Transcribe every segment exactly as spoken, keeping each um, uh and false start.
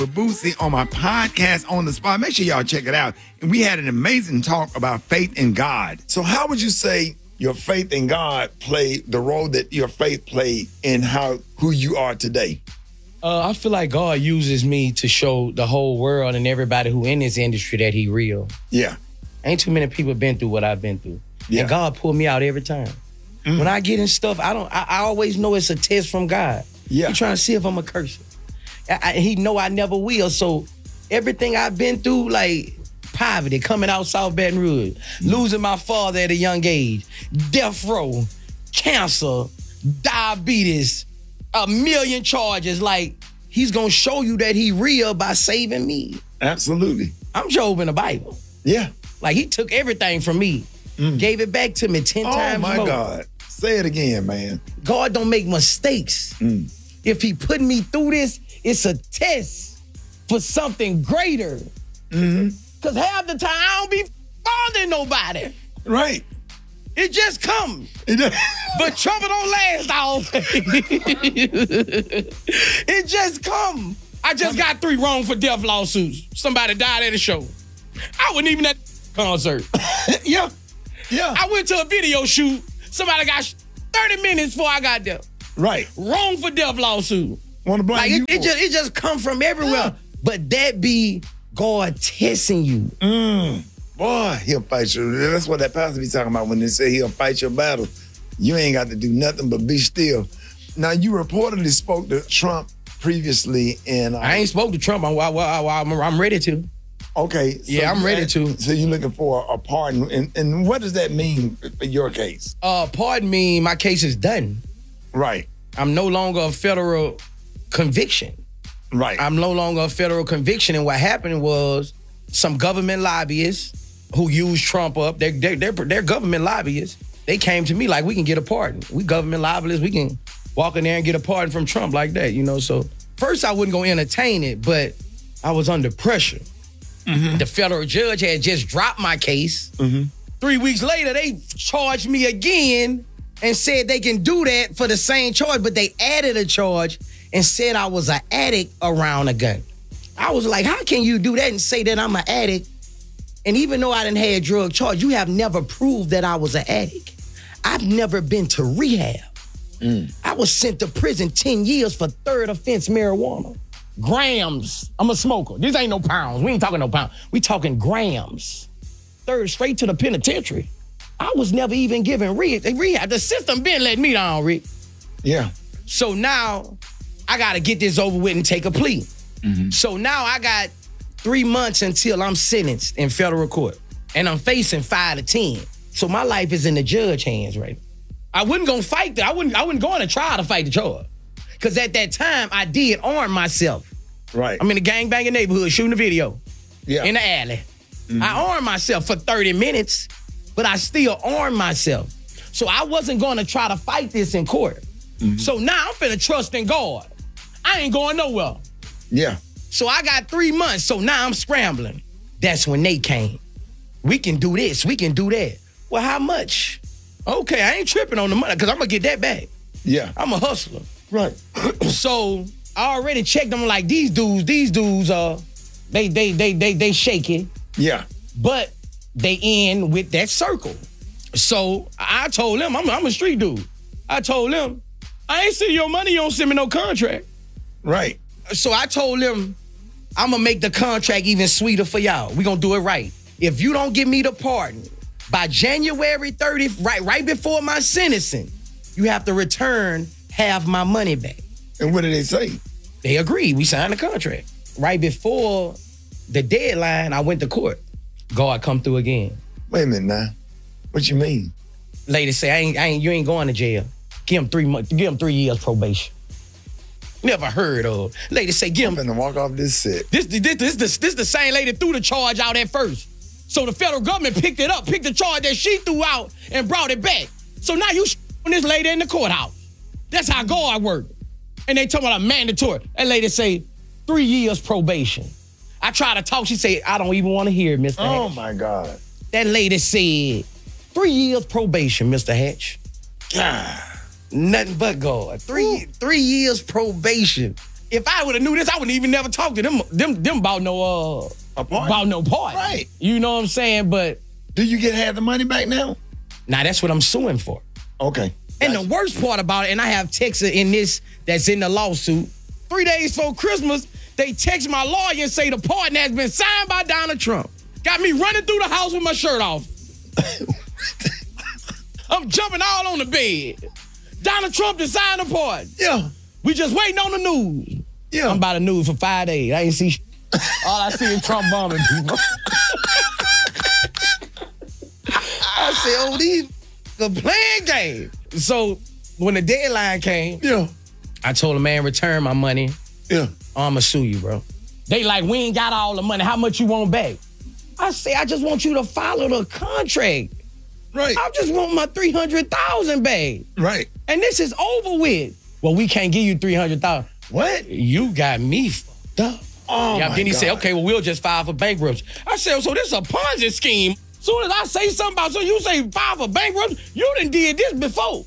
with Boosie on my podcast On the Spot. Make sure y'all check it out. And we had an amazing talk about faith in God. So how would you say your faith in God played the role that your faith played in how who you are today? Uh, I feel like God uses me to show the whole world and everybody who in this industry that he real. Yeah. Ain't too many people been through what I've been through. Yeah. And God pulled me out every time. Mm. When I get in stuff, I don't. I, I always know it's a test from God. Yeah. He trying to see if I'm a cursor. I, I, he know I never will. So everything I've been through, like poverty, coming out South Baton Rouge, mm. losing my father at a young age, death row, cancer, diabetes, a million charges. Like, he's gonna show you that he real by saving me. Absolutely. I'm Job in the Bible. Yeah. Like, he took everything from me, mm. gave it back to me ten oh times more. Oh my God. Say it again, man. God don't make mistakes. Mm. If he put me through this, it's a test for something greater. Mm-hmm. Cause half the time I don't be bothering nobody. Right. It just come. It just but trouble don't last all day. It just come. I just got three wrong for death lawsuits. Somebody died at a show. I wasn't even at the concert. Yeah. Yeah. I went to a video shoot. Somebody got thirty minutes before I got there. Right. Wrong for death lawsuit. Want to blame like you? It, it just it just come from everywhere. Yeah. But that be God testing you. Mm. Boy, he'll fight you. That's what that pastor be talking about when they say he'll fight your battle. You ain't got to do nothing but be still. Now, you reportedly spoke to Trump previously, and uh, I ain't spoke to Trump. I'm, I'm, I'm ready to. Okay. So yeah, I'm ready to. So you're looking for a pardon, and, and what does that mean for your case? Uh, pardon me, my case is done. Right. I'm no longer a federal conviction. Right. I'm no longer a federal conviction, and what happened was some government lobbyists who used Trump up, they're, they're, they're, they're government lobbyists, they came to me like, we can get a pardon. We government lobbyists, we can walk in there and get a pardon from Trump like that, you know? So first I wasn't gonna entertain it, but I was under pressure. Mm-hmm. The federal judge had just dropped my case. Mm-hmm. Three weeks later, they charged me again and said they can do that for the same charge, but they added a charge and said I was an addict around a gun. I was like, how can you do that and say that I'm an addict? And even though I didn't have a drug charge, you have never proved that I was an addict. I've never been to rehab. Mm. I was sent to prison ten years for third offense marijuana. Grams. I'm a smoker. This ain't no pounds. We ain't talking no pounds. We talking grams. Third, straight to the penitentiary. I was never even given re- rehab. The system been letting me down, Rick. Yeah. So now I got to get this over with and take a plea. Mm-hmm. So now I got three months until I'm sentenced in federal court. And I'm facing five to ten. So my life is in the judge hands right now. I wasn't gonna fight that. I wouldn't I wouldn't go on a trial to fight the charge. Cause at that time I did arm myself. Right. I'm in the gangbanging neighborhood shooting a video. Yeah. In the alley. Mm-hmm. I armed myself for thirty minutes, but I still armed myself. So I wasn't gonna try to fight this in court. Mm-hmm. So now I'm finna trust in God. I ain't going nowhere. Yeah. So I got three months, so now I'm scrambling. That's when they came. We can do this, we can do that. Well, how much? Okay, I ain't tripping on the money, because I'm going to get that back. Yeah. I'm a hustler. Right. So I already checked them like, these dudes, these dudes, uh, they, they, they, they, they shaky. Yeah. But they end with that circle. So I told them, I'm, I'm a street dude. I told them, I ain't see your money, you don't send me no contract. Right. So I told them, I'm gonna make the contract even sweeter for y'all. We gonna do it right. If you don't give me the pardon by January thirtieth, right, right before my sentencing, you have to return half my money back. And what did they say? They agreed. We signed the contract. Right before the deadline, I went to court. God come through again. Wait a minute now. What you mean? Lady say, I ain't, I ain't, you ain't going to jail. Give him three months. Give him three years probation. Never heard of. Lady say, give him. I'm finna walk off this set. This, this, this, this, this the same lady threw the charge out at first. So the federal government picked it up, picked the charge that she threw out and brought it back. So now you on this lady in the courthouse. That's how God worked. And they talking about a mandatory. That lady say, three years probation. I try to talk, she say, I don't even want to hear it, Mister Oh Hatch. my God. That lady said, three years probation, Mister Hatch. God. Nothing but God. Three, three years probation. if I would have knew this, I wouldn't even never talk to them them them about no uh about no part. Right. You know what I'm saying? But do you get half the money back now? Nah, that's what I'm suing for. Okay. And Gotcha. the worst part about it, and I have texts in this that's in the lawsuit. Three days before Christmas, they text my lawyer and say the pardon has been signed by Donald Trump. Got me running through the house with my shirt off. I'm jumping all on the bed. Donald Trump to sign the pardon. Yeah. We just waiting on the news. Yeah. I'm by the news for five days. I ain't see sh- all I see is Trump bombing people. I said, oh, these the playing game. So when the deadline came, Yeah. I told him, man, return my money. Yeah. Or I'ma sue you, bro. They like, we ain't got all the money. How much you want back? I say, I just want you to follow the contract. Right. I just want my three hundred thousand back. Right. And this is over with. Well, we can't give you three hundred thousand. What? You got me fucked up. Oh, yeah, my then he God. said, okay, well, we'll just file for bankruptcy. I said, so this is a Ponzi scheme. Soon as I say something about, so you say file for bankruptcy, you done did this before.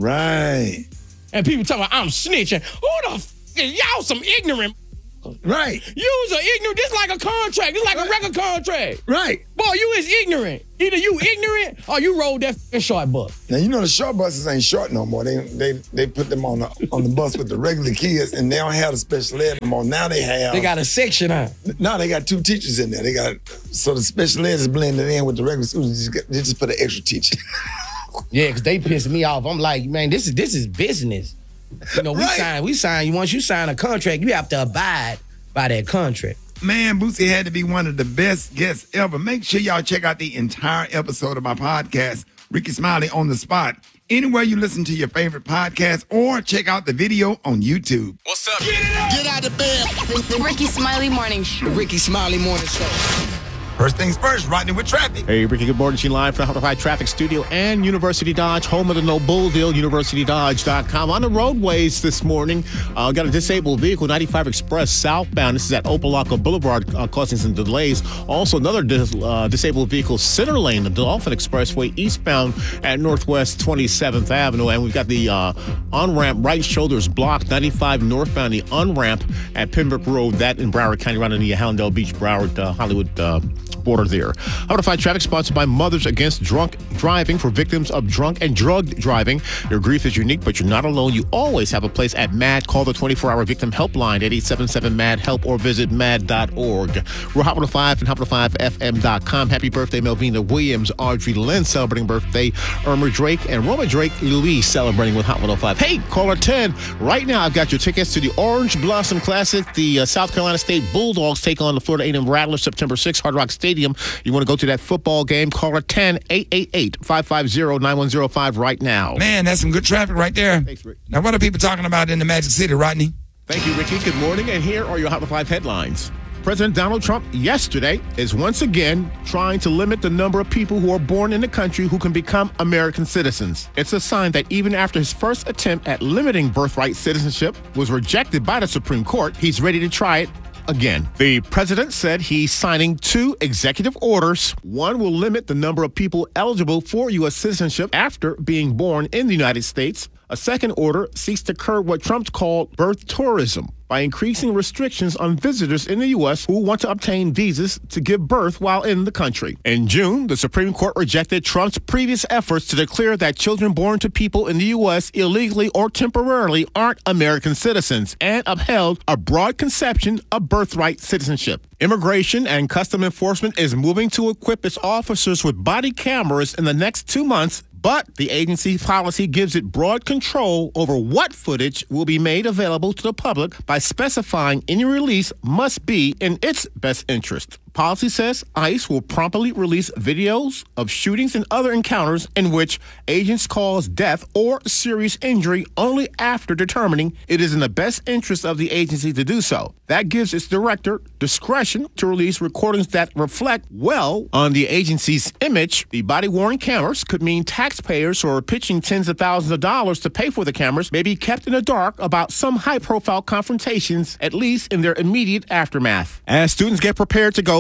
Right. And people talking about I'm snitching. Who the f is y'all some ignorant? Right. You's a ignorant. This like a contract. This like a record contract. Right. Boy, you is ignorant. Either you ignorant or you rolled that f***ing short bus. Now you know the short buses ain't short no more. They they they put them on the on the bus with the regular kids, and they don't have the special ed no more. Now they have. They got a section on. Now they got two teachers in there. They got so the special ed is blended in with the regular students. They just, they just put an extra teacher. Yeah, because they pissed me off. I'm like, man, this is this is business. You know, we Right. sign, we sign. Once you sign a contract, you have to abide by that contract. Man, Boosie had to be one of the best guests ever. Make sure y'all check out the entire episode of my podcast, Ricky Smiley on the Spot, anywhere you listen to your favorite podcast, or check out the video on YouTube. What's up? Get out of bed. The Ricky Smiley Morning Show. Ricky Smiley Morning Show. First things first, Rodney with traffic. Hey, Ricky, good morning. She live from the High Traffic Studio and University Dodge, home of the no bull deal, university dodge dot com. On the roadways this morning, uh, got a disabled vehicle, ninety-five Express southbound. This is at Opelika Boulevard, uh, causing some delays. Also, another dis- uh, disabled vehicle, center lane, the Dolphin Expressway, eastbound at Northwest twenty-seventh Avenue. And we've got the uh, on-ramp right shoulders blocked, ninety-five northbound, the on-ramp at Pembroke Road, that in Broward County, right on the Hallandale Beach, Broward, uh, Hollywood uh, border there. How to fight traffic sponsored by Mothers Against Drunk Driving for victims of drunk and drugged driving. Your grief is unique, but you're not alone. You always have a place at MAD. Call the twenty-four hour victim helpline at eight seven seven MAD help or visit mad dot org. We're Hot one oh five and hot one oh five F M dot com. Happy birthday, Melvina Williams, Audrey Lynn celebrating birthday, Irma Drake, and Roma Drake Louise celebrating with Hot one oh five. Hey, caller ten. Right now, I've got your tickets to the Orange Blossom Classic. The uh, South Carolina State Bulldogs take on the Florida A and M Rattlers September sixth, Hard Rock Stadium. You want to go to that football game? Call it ten, eight eight eight, five five zero, nine one zero five right now. Man, that's some good traffic right there. Thanks, Rick. Now, what are people talking about in the Magic City, Rodney? Thank you, Ricky. Good morning, and here are your Hot five headlines. President Donald Trump yesterday is once again trying to limit the number of people who are born in the country who can become American citizens. It's a sign that even after his first attempt at limiting birthright citizenship was rejected by the Supreme Court, he's ready to try it again. The president said he's signing two executive orders. One will limit the number of people eligible for U S citizenship after being born in the United States. A second order seeks to curb what Trump called birth tourism by increasing restrictions on visitors in the U S who want to obtain visas to give birth while in the country. In June, the Supreme Court rejected Trump's previous efforts to declare that children born to people in the U S illegally or temporarily aren't American citizens and upheld a broad conception of birthright citizenship. Immigration and Customs Enforcement is moving to equip its officers with body cameras in the next two months, but the agency's policy gives it broad control over what footage will be made available to the public by specifying any release must be in its best interest. Policy says ICE will promptly release videos of shootings and other encounters in which agents cause death or serious injury only after determining it is in the best interest of the agency to do so. That gives its director discretion to release recordings that reflect well on the agency's image. The body-worn cameras could mean taxpayers who are pitching tens of thousands of dollars to pay for the cameras may be kept in the dark about some high-profile confrontations, at least in their immediate aftermath. As students get prepared to go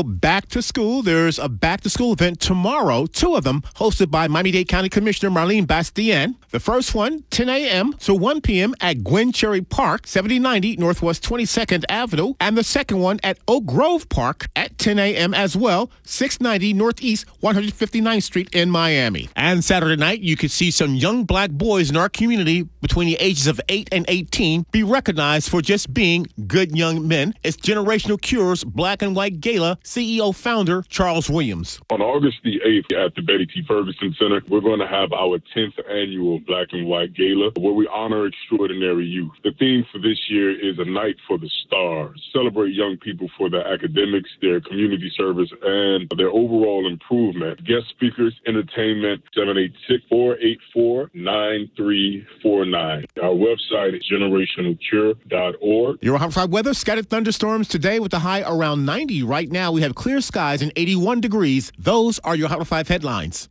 back to school. There's a back to school event tomorrow, two of them hosted by Miami-Dade County Commissioner Marlene Bastien. The first one, ten a.m. to one p.m. at Gwen Cherry Park, seventy ninety Northwest twenty-second Avenue. And the second one at Oak Grove Park at ten a.m. as well, six ninety Northeast one hundred fifty-ninth Street in Miami. And Saturday night, you could see some young black boys in our community between the ages of eight and eighteen be recognized for just being good young men. It's Generational Cure's Black and White Gala, C E O founder Charles Williams. On August the eighth at the Betty T. Ferguson Center, we're going to have our tenth annual Black and White Gala, where we honor extraordinary youth. The theme for this year is A Night for the Stars. Celebrate young people for their academics, their community service, and their overall improvement. Guest speakers, entertainment, seven eight six, four eight four, nine three four nine. Our website is generational cure dot org. Your Hot five weather, scattered thunderstorms today with a high around ninety. Right now, we have clear skies and eighty-one degrees. Those are your Hot five headlines.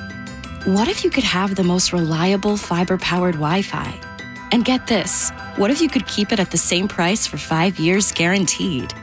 What if you could have the most reliable fiber-powered Wi-Fi? And get this, what if you could keep it at the same price for five years guaranteed?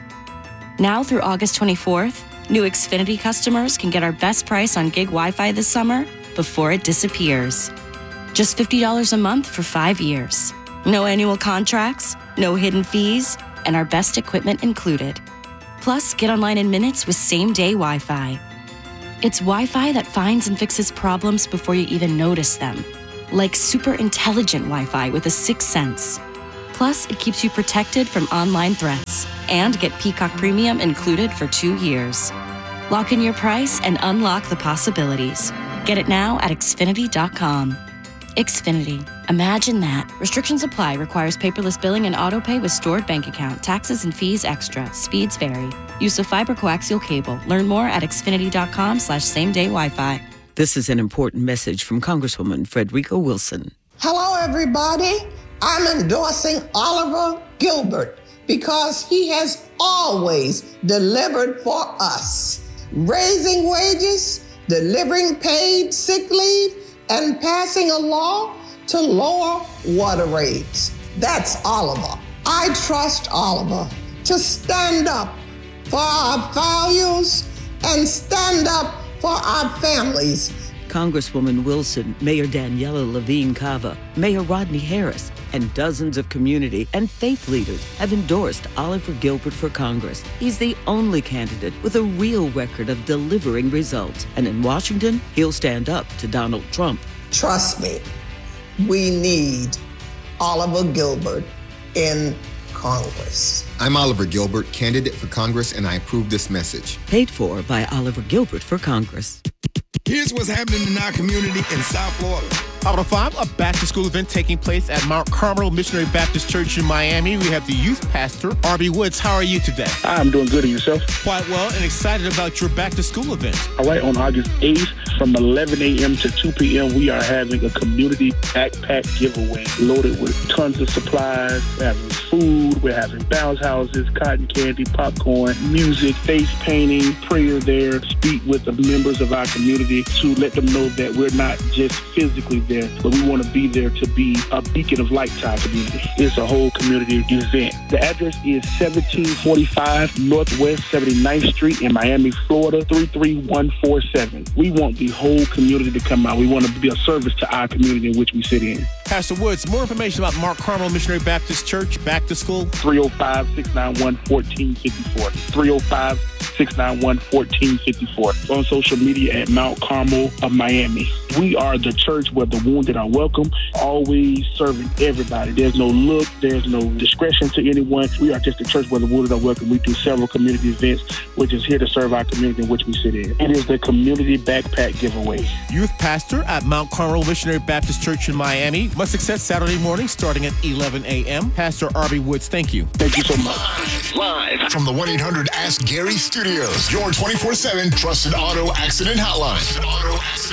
Now through August twenty-fourth, new Xfinity customers can get our best price on gig Wi-Fi this summer before it disappears. Just fifty dollars a month for five years. No annual contracts, no hidden fees, and our best equipment included. Plus, get online in minutes with same-day Wi-Fi. It's Wi-Fi that finds and fixes problems before you even notice them, like super intelligent Wi-Fi with a sixth sense. Plus, it keeps you protected from online threats. And get Peacock Premium included for two years. Lock in your price and unlock the possibilities. Get it now at Xfinity dot com. Xfinity. Imagine that. Restrictions apply. Requires paperless billing and autopay with stored bank account. Taxes and fees extra. Speeds vary. Use of fiber coaxial cable. Learn more at Xfinity dot com slash same day Wi-Fi. This is an important message from Congresswoman Frederica Wilson. Hello, everybody. I'm endorsing Oliver Gilbert because he has always delivered for us. Raising wages, delivering paid sick leave, and passing a law to lower water rates. That's Oliver. I trust Oliver to stand up for our values and stand up for our families. Congresswoman Wilson, Mayor Daniela Levine Cava, Mayor Rodney Harris, and dozens of community and faith leaders have endorsed Oliver Gilbert for Congress. He's the only candidate with a real record of delivering results. And in Washington, he'll stand up to Donald Trump. Trust me, we need Oliver Gilbert in Congress. I'm Oliver Gilbert, candidate for Congress, and I approve this message. Paid for by Oliver Gilbert for Congress. Here's what's happening in our community in South Florida. Out of five, a back-to-school event taking place at Mount Carmel Missionary Baptist Church in Miami. We have the youth pastor, Arby Woods. How are you today? I'm doing good, and yourself? Quite well, and excited about your back-to-school event. All right, on August eighth, from eleven a.m. to two p.m., we are having a community backpack giveaway loaded with tons of supplies. We're having food, we're having bounce houses, cotton candy, popcorn, music, face painting, prayer there, speak with the members of our community to let them know that we're not just physically there, but we want to be there to be a beacon of light to our community. It's a whole community event. The address is seventeen forty-five Northwest seventy-ninth Street in Miami, Florida, three three one four seven. We want the whole community to come out. We want to be a service to our community in which we sit in. Pastor Woods, more information about Mount Carmel Missionary Baptist Church, back to school? three oh five, six nine one, one four five four. three oh five, six nine one, one four five four. On social media at Mount Carmel of Miami. We are the church where the wounded are welcome, always serving everybody. There's no look, there's no discretion to anyone. We are just a church where the wounded are welcome. We do several community events, which is here to serve our community in which we sit in. It is the community backpack giveaway. Youth pastor at Mount Carmel Missionary Baptist Church in Miami. Much success Saturday morning starting at eleven a.m. Pastor Arby Woods, thank you. Thank you so much. Live, Live from the one eight hundred Ask Gary Studios, your twenty-four seven trusted auto accident hotline. Auto accident.